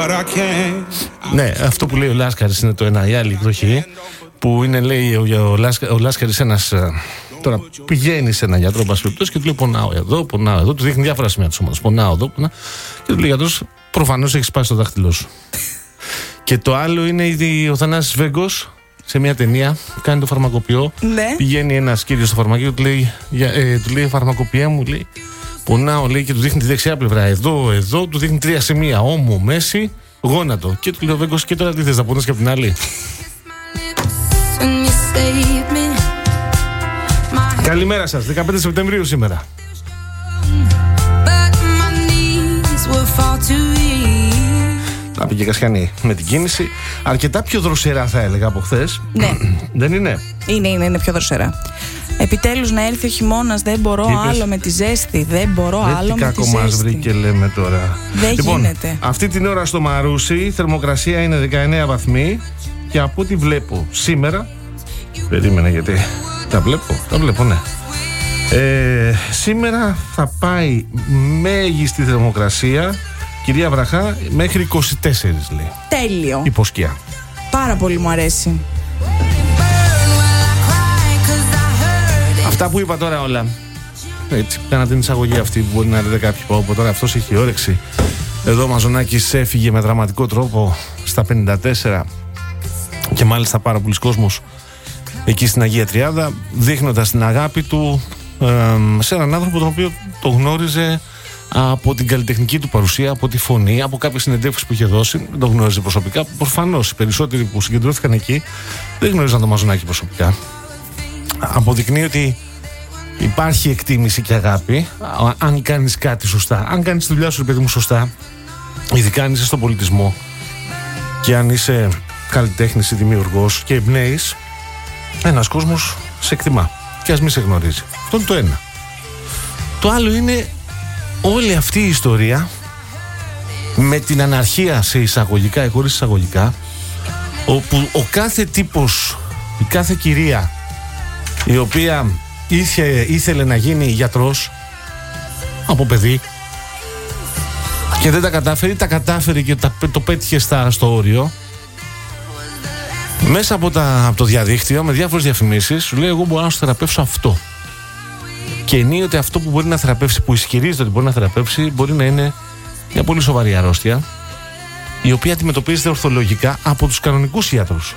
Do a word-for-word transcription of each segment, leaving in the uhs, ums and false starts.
Ναι, αυτό που λέει ο Λάσκαρης είναι το ένα, η άλλη εκδοχή. Που είναι, λέει, ο, ο, Λάσκα, ο Λάσκαρης ένας. Τώρα πηγαίνει σε έναν γιατρό, πας περιπτώσει, και του λέει: πονάω εδώ, πονάω εδώ. Του δείχνει διάφορα σημεία του σώματος. Πονάω εδώ, πονάω. Και του λέει: γιατρός, προφανώς έχει σπάσει το δάχτυλό σου. Και το άλλο είναι ο Θανάσης Βέγκος σε μια ταινία. Κάνει το φαρμακοποιό. Ναι. Πηγαίνει ένας κύριος στο φαρμακείο, του λέει: ε, του λέει φαρμακοποιέ μου, λέει. Πονάω, λέει, και του δείχνει τη δεξιά πλευρά. Εδώ, εδώ, του δείχνει τρία σημεία. Ώμο, μέση, γόνατο. Και του λέει ο Βέγκος: και τώρα τι θες, να πονάς και από την άλλη. Καλημέρα σας, δεκαπέντε Σεπτεμβρίου σήμερα. Να πήγε Κασιανή με την κίνηση. Αρκετά πιο δροσερά θα έλεγα από χθες. Ναι. Δεν είναι? Είναι, είναι, είναι πιο δροσερά. Επιτέλους να έρθει ο χειμώνας, δεν μπορώ άλλο με τη ζέστη. Δεν μπορώ δεν άλλο με τη ζέστη. Τι κακό μας βρήκε, λέμε τώρα. Δεν λοιπόν, γίνεται. Αυτή την ώρα στο Μαρούσι η θερμοκρασία είναι δεκαεννέα βαθμοί. Και από ό,τι βλέπω σήμερα. Περίμενε, γιατί τα βλέπω, τα βλέπω, ναι. Ε, σήμερα θα πάει μέγιστη θερμοκρασία, κυρία Βραχά, μέχρι είκοσι τέσσερα, λέει. Τέλειο. Υποσκιά. Πάρα πολύ μου αρέσει. Αυτά που είπα τώρα όλα. Έτσι, κάνα την εισαγωγή αυτή που μπορεί να λέτε κάποιοι που από τώρα αυτός έχει όρεξη. Εδώ ο Μαζονάκης έφυγε με δραματικό τρόπο στα πενήντα τέσσερα και μάλιστα πάρα πολλοί κόσμος εκεί στην Αγία Τριάδα, δείχνοντας την αγάπη του ε, σε έναν άνθρωπο τον οποίο το γνώριζε από την καλλιτεχνική του παρουσία, από τη φωνή, από κάποιες συνεντεύξεις που είχε δώσει. Δεν το γνώριζε προσωπικά. Προφανώς οι περισσότεροι που συγκεντρώθηκαν εκεί δεν γνώριζαν τον Μαζονάκη προσωπικά. Αποδεικνύει ότι υπάρχει εκτίμηση και αγάπη αν κάνεις κάτι σωστά, αν κάνεις τη δουλειά σου, παιδί μου, σωστά, ειδικά αν είσαι στον πολιτισμό και αν είσαι καλλιτέχνης ή δημιουργός και εμπνέεις, ένας κόσμος σε εκτιμά και ας μη σε γνωρίζει. Αυτό είναι το ένα. Το άλλο είναι όλη αυτή η ιστορία με την αναρχία σε εισαγωγικά ή χωρίς εισαγωγικά, όπου ο κάθε τύπος, η κάθε κυρία η οποία ήθε, ήθελε να γίνει γιατρός από παιδί και δεν τα κατάφερε, τα κατάφερε και τα, το πέτυχε στα, στο όριο, μέσα από, τα, από το διαδίκτυο με διάφορες διαφημίσεις σου λέει: εγώ μπορώ να σου θεραπεύσω αυτό. Και ενίοτε αυτό που μπορεί να θεραπεύσει, που ισχυρίζεται ότι μπορεί να θεραπεύσει, μπορεί να είναι μια πολύ σοβαρή αρρώστια, η οποία αντιμετωπίζεται ορθολογικά από τους κανονικούς ιατρούς.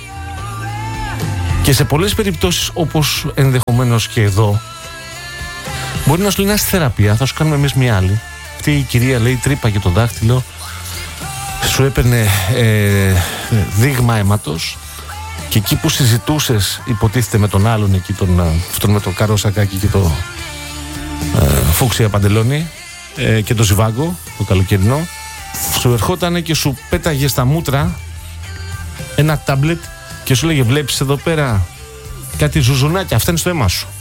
Και σε πολλές περιπτώσεις, όπως ενδεχομένως και εδώ, μπορεί να σου λέει: να στη θεραπεία, θα σου κάνουμε εμείς μια άλλη. Αυτή η κυρία, λέει, τρύπαγε το δάχτυλο, σου έπαιρνε ε, δείγμα αίματος, και εκεί που συζητούσες, υποτίθεται, με τον άλλον εκεί, τον, αυτόν με το καρόσακάκι και το ε, φούξια παντελόνι ε, και το ζιβάγκο, το καλοκαιρινό, σου ερχότανε και σου πέταγε στα μούτρα ένα τάμπλετ και σου λέγε: βλέπεις εδώ πέρα κάτι ζουζουνάκια, αυτά είναι στο αίμα σου.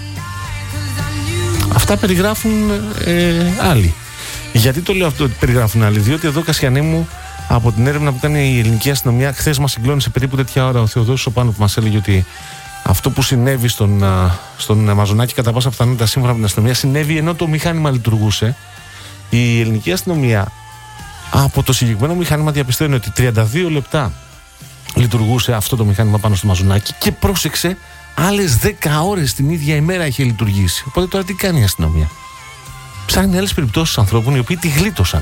Αυτά περιγράφουν ε, άλλοι. Γιατί το λέω αυτό ότι περιγράφουν άλλοι? Διότι εδώ, Κασιανή μου, από την έρευνα που κάνει η ελληνική αστυνομία, χθες μας συγκλώνησε περίπου τέτοια ώρα ο Θεοδόσης ο Πάνου, που μας έλεγε ότι αυτό που συνέβη στον, στον Μαζονάκη, κατά πάσα πιθανότητα, σύμφωνα με την αστυνομία, συνέβη ενώ το μηχάνημα λειτουργούσε. Η ελληνική αστυνομία από το συγκεκριμένο μηχάνημα διαπιστώνει ότι τριάντα δύο λεπτά λειτουργούσε αυτό το μηχάνημα πάνω στο Μαζονάκη και πρόσεξε, άλλες δέκα ώρες την ίδια ημέρα είχε λειτουργήσει. Οπότε τώρα τι κάνει η αστυνομία? Ψάχνει άλλες περιπτώσεις ανθρώπων οι οποίοι τη γλίτωσαν.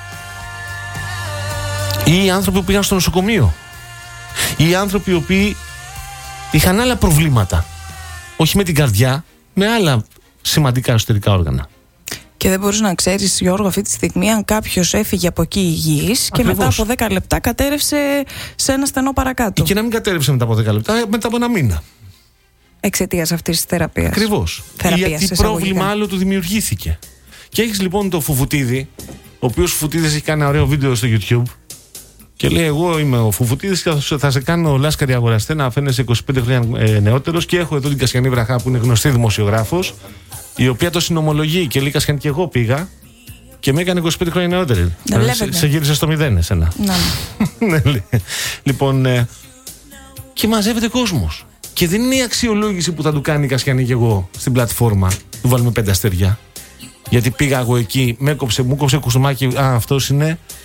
Ή οι άνθρωποι που πήγαν στο νοσοκομείο. Ή οι άνθρωποι οι οποίοι είχαν άλλα προβλήματα. Όχι με την καρδιά, με άλλα σημαντικά εσωτερικά όργανα. Και δεν μπορείς να ξέρεις, Γιώργο, αυτή τη στιγμή αν κάποιος έφυγε από εκεί υγιής και μετά από δέκα λεπτά κατέρευσε σε ένα στενό παρακάτω. Ή και να μην κατέρευσε μετά από δέκα λεπτά, μετά από ένα μήνα. Εξαιτίας αυτής της θεραπείας. Ακριβώς. Γιατί πρόβλημα άλλο του δημιουργήθηκε. Και έχεις λοιπόν το Φουφουτίδη, ο οποίος Φουφουτίδης έχει κάνει ένα ωραίο βίντεο στο YouTube και λέει: εγώ είμαι ο Φουφουτίδης και θα σε κάνω Λάσκαρη αγοραστέ να φαίνεσαι είκοσι πέντε χρόνια ε, νεότερος. Και έχω εδώ την Κασιανή Βραχά, που είναι γνωστή δημοσιογράφος, η οποία το συνομολογεί και λέει: Κασιανή, και εγώ πήγα και με έκανε είκοσι πέντε χρόνια νεότερη. Σε, σε γύρισε στο μηδέν εσένα. Ναι. Λοιπόν, ε, και μαζεύεται κόσμος. Και δεν είναι η αξιολόγηση που θα του κάνει η Κασιανή και εγώ στην πλατφόρμα. Του βάλουμε πέντε αστέρια. Γιατί πήγα εγώ εκεί, με έκοψε, μου κόψε κουστούμάκι. Α, αυτός είναι.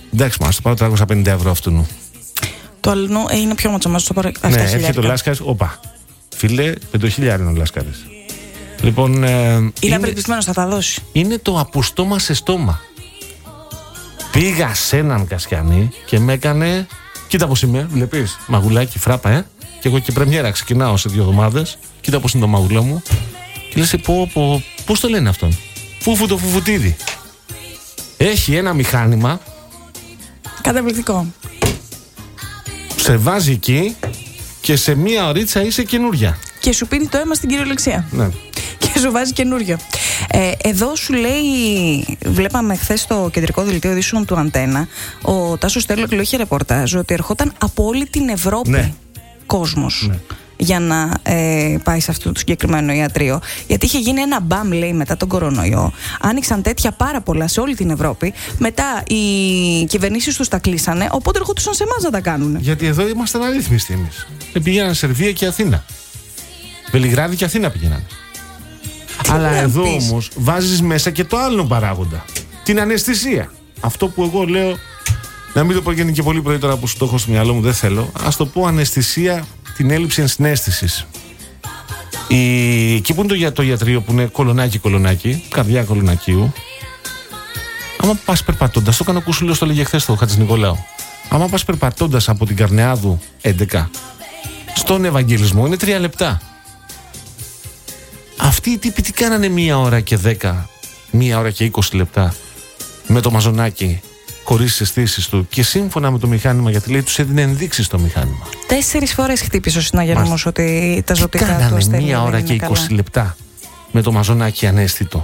Εντάξει, μας το πάρω τριακόσια πενήντα ευρώ αυτού. Το αλλού ε, είναι πιο ματσο, μας το πάρω επτά χιλιάδες. Ναι, έρχεται ο Λάσκαρης, όπα. Φίλε, πέντε χιλιάδες είναι ο Λάσκαρης. Λοιπόν, ε, είναι, είναι απελπισμένος, θα τα δώσει. Είναι το από στόμα σε στόμα. Πήγα σε έναν Κασιανή και με έκανε. Κοίτα πως είμαι, βλέπεις. Μαγουλάκι, φράπα, ε. Και εγώ και πρεμιέρα ξεκινάω σε δύο εβδομάδες. Κοίτα πως είναι το μαγουλό μου. Και λες, πω, πω, πώς το λένε αυτόν. Φούφου το φουφουτίδι. Έχει ένα μηχάνημα. Καταπληκτικό. Σε βάζει εκεί και σε μία ωρίτσα είσαι καινούρια. Και σου πίνει το αίμα στην κυριολεξία. Ναι. Και σου βάζει καινούριο. Ε, εδώ σου λέει, βλέπαμε χθες στο κεντρικό δελτίο ειδήσεων του Αντένα, ο Τάσος Στέρλογλου είχε ρεπορτάζ ότι ερχόταν από όλη την Ευρώπη, ναι, κόσμος, ναι, για να ε, πάει σε αυτό το συγκεκριμένο ιατρείο. Γιατί είχε γίνει ένα μπαμ, λέει, μετά τον κορονοϊό. Άνοιξαν τέτοια πάρα πολλά σε όλη την Ευρώπη. Μετά οι κυβερνήσεις τους τα κλείσανε, οπότε ερχόντουσαν σε εμάς να τα κάνουν. Γιατί εδώ ήμασταν αρρύθμιστοι εμείς. Πήγαιναν Σερβία και Αθήνα. Βελιγράδι και Αθήνα πήγαιναν. Αλλά εδώ όμως βάζεις μέσα και το άλλο παράγοντα. Την αναισθησία. Αυτό που εγώ λέω, να μην το πω και πολύ πρωί τώρα που σου το έχω στο μυαλό μου, δεν θέλω. Ας το πω αναισθησία, την έλλειψη ενσυναίσθησης. Η... Εκεί που είναι το, για... το ιατρείο που είναι κολονάκι-κολονάκι, καρδιά κολονακίου, άμα πας περπατώντας, το κάνω κουσούλιο, το λέγε χθες το Χατζηνικολάου. Άμα πας περπατώντας από την Καρνεάδου έντεκα στον Ευαγγελισμό, είναι τρία λεπτά. Αυτοί οι τύποι τι κάνανε μία ώρα και δέκα, μία ώρα και είκοσι λεπτά με το μαζονάκι χωρίς τις αισθήσεις του και σύμφωνα με το μηχάνημα, γιατί λέει τους έδινε ενδείξεις το μηχάνημα. Τέσσερις φορές χτύπησε ο συναγερμός ότι τα ζωτικά του κάνανε ασθενή μία ώρα και είκοσι καλά λεπτά με το μαζονάκι ανέστητο.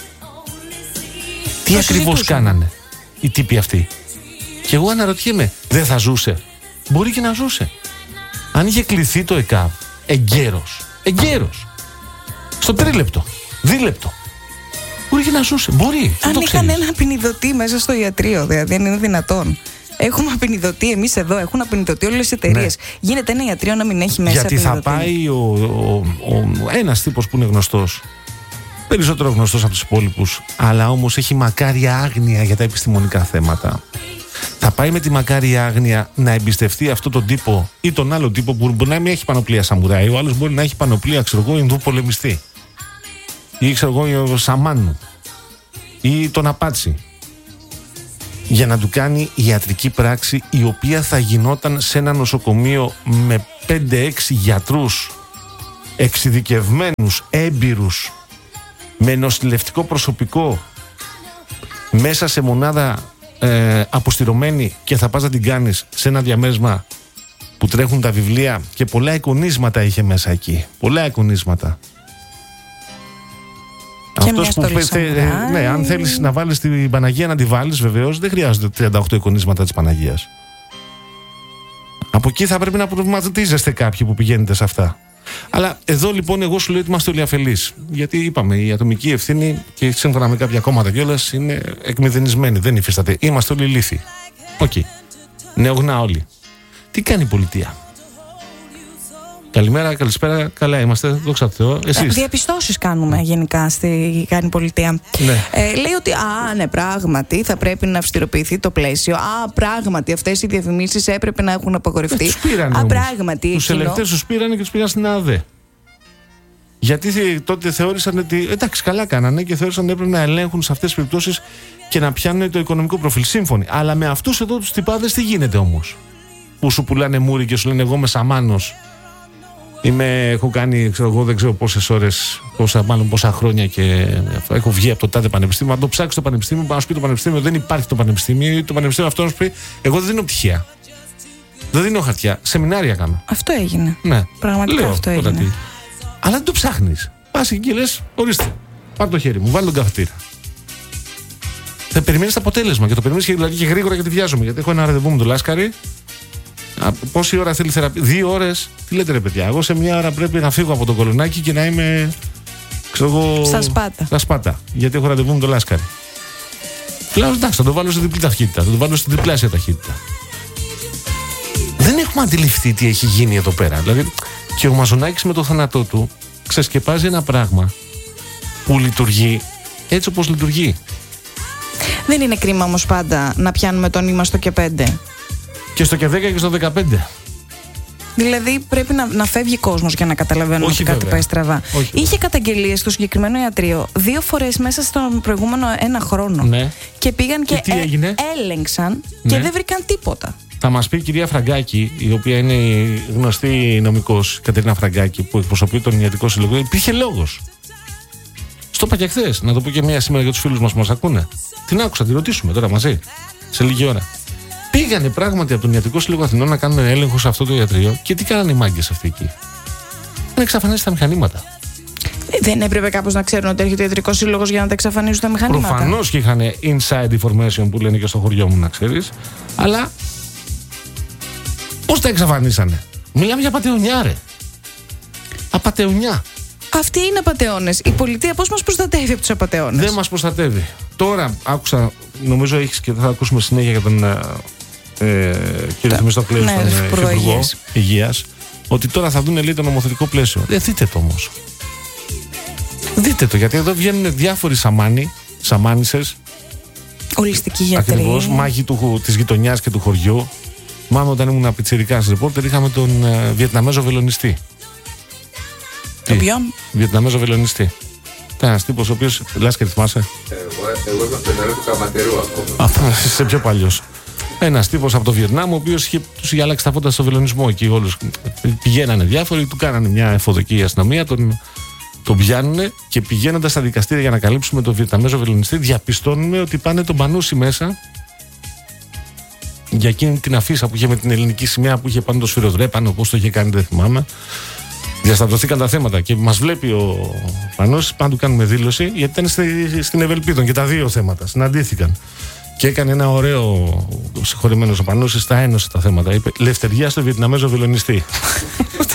Τι ακριβώς κάνανε οι τύποι αυτοί. Και εγώ αναρωτιέμαι, δεν θα ζούσε? Μπορεί και να ζούσε. Αν είχε κληθεί το ΕΚΑΒ εγκαίρος, εγκαίρος, στο τρίλεπτο, δίλεπτο, μπορεί και να ζούσε. Μπορεί. Αν είχαν ένα απεινιδωτή μέσα στο ιατρείο, δηλαδή, αν είναι δυνατόν. Έχουμε απεινιδωτή εμείς εδώ, έχουν απεινιδωτή όλες τις εταιρείες. Ναι. Γίνεται ένα ιατρείο να μην έχει μέσα γιατί απεινιδωτή? Γιατί θα πάει ο, ο, ο, ένας τύπος που είναι γνωστός, περισσότερο γνωστός από τους υπόλοιπους, αλλά όμως έχει μακάρια άγνοια για τα επιστημονικά θέματα. Θα πάει με τη μακάρια άγνοια να εμπιστευτεί αυτόν τον τύπο ή τον άλλο τύπο που μπορεί να μην έχει πανοπλία σαμουράι, ο άλλος μπορεί να έχει πανοπλία, ξέρω εγώ, Ινδού πολεμιστή, ή ξέρω εγώ, Σαμάνου, ή τον Απάτσι, για να του κάνει ιατρική πράξη η οποία θα γινόταν σε ένα νοσοκομείο με πέντε έξι γιατρούς εξειδικευμένους, έμπειρους, με νοσηλευτικό προσωπικό, μέσα σε μονάδα ε, αποστηρωμένη, και θα πας να την κάνεις σε ένα διαμέρισμα που τρέχουν τα βιβλία και πολλά εικονίσματα είχε μέσα εκεί. Πολλά εικονίσματα. Και αυτός που θε, ε, ναι, αν θέλεις να βάλεις την Παναγία να τη βάλεις, βεβαίως δεν χρειάζονται τριάντα οκτώ εικονίσματα της Παναγίας. Από εκεί θα πρέπει να προβληματίζεστε κάποιοι που πηγαίνετε σε αυτά. Αλλά εδώ λοιπόν εγώ σου λέω ότι είμαστε όλοι αφελείς. Γιατί είπαμε, η ατομική ευθύνη και σύμφωνα με κάποια κόμματα κιόλας είναι εκμηδενισμένη, δεν υφίσταται. Είμαστε όλοι ηλίθιοι. Οκ. Okay. Νεογνά όλοι. Τι κάνει η πολιτεία? Καλημέρα, καλησπέρα, καλά είμαστε, δόξα τω Θεώ. Εσείς? Διαπιστώσεις κάνουμε γενικά στη κάνει πολιτεία. Ναι. Ε, λέει ότι, α, ναι, πράγματι θα πρέπει να αυστηροποιηθεί το πλαίσιο. Α, πράγματι αυτές οι διαφημίσεις έπρεπε να έχουν απαγορευτεί. Ε, τους πήρανε, α, πράγματι. Τους ελεγκτές τους πήρανε και τους πήραν στην ΑΔΕ. Γιατί τότε θεώρησαν ότι, εντάξει, καλά κάνανε και θεώρησαν ότι έπρεπε να ελέγχουν σε αυτές τις περιπτώσεις και να πιάνουν το οικονομικό προφίλ. Σύμφωνοι. Αλλά με αυτούς εδώ τους τυπάδες τι γίνεται όμως? Που σου πουλάνε μούρι και σου λένε εγώ είμαι Σαμάνος. Είμαι, έχω κάνει, ξέρω εγώ, δεν ξέρω πόσες ώρες, πόσα, μάλλον πόσα χρόνια και έχω βγει από το τάδε πανεπιστήμιο. Αν το ψάξει το πανεπιστήμιο, να σου πει το πανεπιστήμιο, δεν υπάρχει το πανεπιστήμιο. Το πανεπιστήμιο αυτό να σου πει, εγώ δεν δίνω πτυχία. Δεν δίνω χαρτιά. Σεμινάρια κάνω. Αυτό έγινε. Ναι. Πραγματικά λέω, αυτό έγινε. Τι. Αλλά δεν το ψάχνεις. Πας εκεί και λες, ορίστε, πάρ' το χέρι μου, βάλει τον καφετήρα. Θα περιμένεις το αποτέλεσμα και το περιμένεις δηλαδή και γρήγορα γιατί βιάζομαι. Γιατί έχω ένα ραντεβού με τον Λάσκαρη. Πόση ώρα θέλει θεραπεία? Δύο ώρες. Τι λέτε ρε παιδιά? Εγώ σε μια ώρα πρέπει να φύγω από το Κολονάκι και να είμαι, ξέρω εγώ, στα Σπάτα. Στα Σπάτα. Γιατί έχω ραντεβού με τον Λάσκαρη. Λέω εντάξει, θα το βάλω σε διπλή ταχύτητα. Θα το βάλω στην διπλάσια ταχύτητα. Δεν έχουμε αντιληφθεί τι έχει γίνει εδώ πέρα. Δηλαδή, και ο Μαζονάκης με το θάνατό του ξεσκεπάζει ένα πράγμα που λειτουργεί έτσι όπως λειτουργεί. Δεν είναι κρίμα όμως πάντα να πιάνουμε το νήμα στο και πέντε? Και στο και δέκα και στο δεκαπέντε. Δηλαδή πρέπει να, να φεύγει κόσμος για να καταλαβαίνουμε ότι κάτι πάει στραβά. Όχι, είχε καταγγελίες στο συγκεκριμένο ιατρείο δύο φορές μέσα στον προηγούμενο ένα χρόνο. Ναι. Και πήγαν και, και ε, έλεγξαν ναι. και δεν βρήκαν τίποτα. Θα μας πει η κυρία Φραγκάκη, η οποία είναι η γνωστή νομικός, Κατερίνα Φραγκάκη, που εκπροσωπεί τον Ιατρικό Σύλλογο, υπήρχε λόγος. Στο είπα και χθες, να το πω και μία σήμερα για τους φίλους μας που μας ακούνε. Την άκουσα, τη ρωτήσουμε τώρα μαζί, σε λίγη ώρα. Πήγανε πράγματι από τον Ιατρικό Σύλλογο Αθηνών να κάνουν έλεγχο σε αυτό το ιατρείο και τι κάνανε οι μάγκες αυτοί εκεί? Δεν εξαφανίσει τα μηχανήματα. Δεν έπρεπε κάπως να ξέρουν ότι έρχεται ο Ιατρικό Σύλλογος για να τα εξαφανίσουν τα μηχανήματα? Προφανώς και είχαν inside information που λένε και στο χωριό μου, να ξέρεις. Αλλά πώς τα εξαφανίσανε? Μιλάμε για πατεωνιά, ρε. Απατεωνιά. Αυτοί είναι απατεώνες. Η πολιτεία πώς μας προστατεύει από τους απατεώνες? Δεν μας προστατεύει. Τώρα άκουσα, νομίζω έχεις και θα ακούσουμε συνέχεια για τον ε, κύριο Θεμιστοκλέου, ναι, τον Υπουργό Υπουργό Υγείας. Υγείας, ότι τώρα θα δουν, λέει, το νομοθετικό πλαίσιο. Δεν δείτε το όμως. Δείτε το, γιατί εδώ βγαίνουν διάφοροι σαμάνοι, σαμάνισσες, ολιστικοί γιατροί. Ακριβώς, μάγοι του, της γειτονιάς και του χωριού. Μάμε όταν ήμουν πιτσιρικάς ρεπόρτερ, είχαμε τον ε, Βιετναμέζο βελονιστή. Τον ποιον? Βιετναμέζο βελονιστή. Ήταν ένας τύπος ο οποίος. Λάσκερ, θυμάσαι? Εγώ, εγώ είμαι από τον νερό του Καματερού ακόμα. Αυτό είσαι πιο παλιός. Ένας τύπος από το Βιετνάμ, ο οποίος είχε, τους είχε αλλάξει τα φώτα στο βελονισμό εκεί όλους. Πηγαίνανε διάφοροι, του κάνανε μια εφοδοκή η αστυνομία, τον, τον πιάνουνε και πηγαίνοντας στα δικαστήρια για να καλύψουμε τον Βιετναμέζο βελονιστή, διαπιστώνουμε ότι πάνε τον Πανούση μέσα για εκείνη την αφίσα που είχε με την ελληνική σημαία που είχε πάνω το σφυροδρέπανο, πώς το είχε κάνει, δεν θυμάμαι. Διασταυρωθήκαν τα θέματα και μας βλέπει ο Πανός, πάντα του κάνουμε δήλωση, γιατί ήταν στη, στην Ευελπίδων και τα δύο θέματα συναντήθηκαν. Και έκανε ένα ωραίο, συγχωρημένος ο Πανός, τα ένωσε τα θέματα. Είπε: Λευτεριά στο Βιετναμέζο βελονιστή.